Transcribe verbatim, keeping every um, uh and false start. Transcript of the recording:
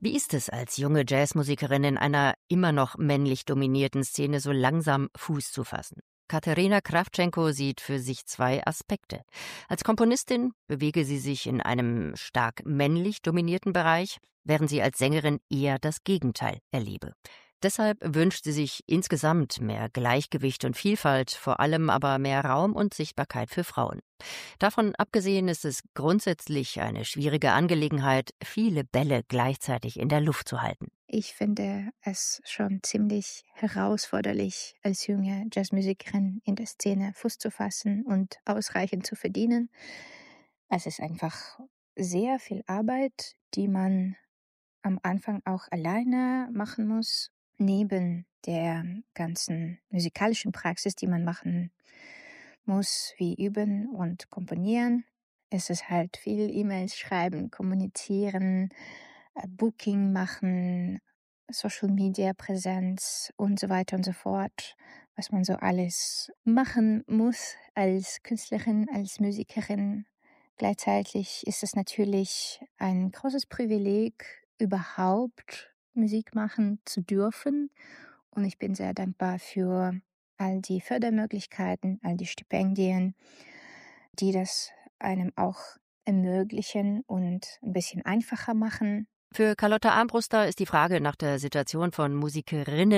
Wie ist es als junge Jazzmusikerin in einer immer noch männlich dominierten Szene so langsam Fuß zu fassen? Katerina Krawtschenko sieht für sich zwei Aspekte. Als Komponistin bewege sie sich in einem stark männlich dominierten Bereich, während sie als Sängerin eher das Gegenteil erlebe. Deshalb wünscht sie sich insgesamt mehr Gleichgewicht und Vielfalt, vor allem aber mehr Raum und Sichtbarkeit für Frauen. Davon abgesehen ist es grundsätzlich eine schwierige Angelegenheit, viele Bälle gleichzeitig in der Luft zu halten. Ich finde es schon ziemlich herausforderlich, als junge Jazzmusikerin in der Szene Fuß zu fassen und ausreichend zu verdienen. Es ist einfach sehr viel Arbeit, die man am Anfang auch alleine machen muss, neben der ganzen musikalischen Praxis, die man machen muss, wie üben und komponieren. Es ist halt viel E-Mails schreiben, kommunizieren, äh, Booking machen, Social Media Präsenz und so weiter und so fort, was man so alles machen muss als Künstlerin, als Musikerin. Gleichzeitig ist es natürlich ein großes Privileg, überhaupt Musik machen zu dürfen. Und ich bin sehr dankbar für all die Fördermöglichkeiten, all die Stipendien, die das einem auch ermöglichen und ein bisschen einfacher machen. Für Carlotta Armbruster ist die Frage nach der Situation von Musikerinnen